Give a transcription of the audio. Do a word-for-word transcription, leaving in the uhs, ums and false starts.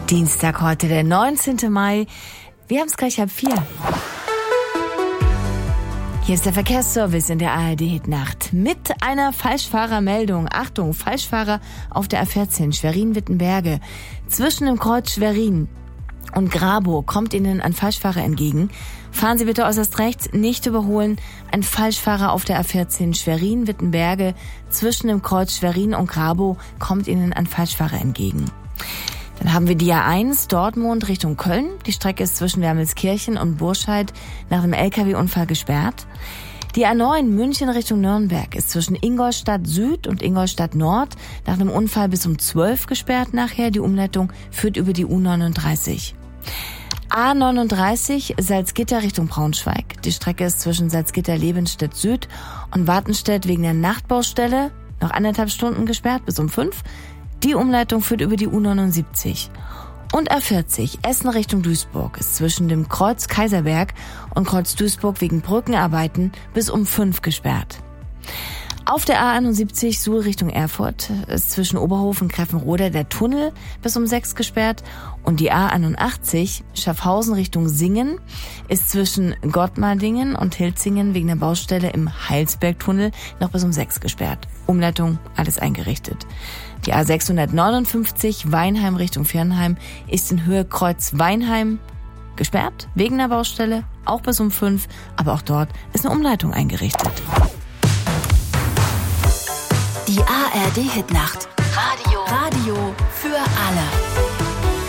Dienstag heute, der neunzehnten Mai. Wir haben es gleich halb vier. Hier ist der Verkehrsservice in der A R D-Hitnacht mit einer Falschfahrermeldung. Achtung, Falschfahrer auf der A vierzehn Schwerin-Wittenberge. Zwischen dem Kreuz Schwerin und Grabow kommt Ihnen ein Falschfahrer entgegen. Fahren Sie bitte äußerst rechts, nicht überholen. Ein Falschfahrer auf der A vierzehn Schwerin-Wittenberge. Zwischen dem Kreuz Schwerin und Grabow kommt Ihnen ein Falschfahrer entgegen. Dann haben wir die A eins Dortmund Richtung Köln. Die Strecke ist zwischen Wermelskirchen und Burscheid nach dem L K W-Unfall gesperrt. Die A neun München Richtung Nürnberg ist zwischen Ingolstadt Süd und Ingolstadt Nord nach dem Unfall bis um zwölf gesperrt nachher. Die Umleitung führt über die U neununddreißig. A neununddreißig Salzgitter Richtung Braunschweig. Die Strecke ist zwischen Salzgitter-Lebenstedt Süd und Wartenstedt wegen der Nachtbaustelle noch anderthalb Stunden gesperrt bis um fünf. Die Umleitung führt über die U neunundsiebzig. Und A vierzig Essen Richtung Duisburg ist zwischen dem Kreuz Kaiserberg und Kreuz Duisburg wegen Brückenarbeiten bis um fünf gesperrt. Auf der A einundsiebzig Suhl Richtung Erfurt ist zwischen Oberhof und Greffenroda der Tunnel bis um sechs gesperrt. Und die A einundachtzig Schaffhausen Richtung Singen ist zwischen Gottmardingen und Hilzingen wegen der Baustelle im Heilsbergtunnel noch bis um sechs gesperrt. Umleitung, alles eingerichtet. Die A sechshundertneunundfünfzig Weinheim Richtung Viernheim ist in Höhe Kreuz Weinheim gesperrt, wegen der Baustelle, auch bis um fünf, aber auch dort ist eine Umleitung eingerichtet. Die A R D-Hitnacht. Radio. Radio für alle.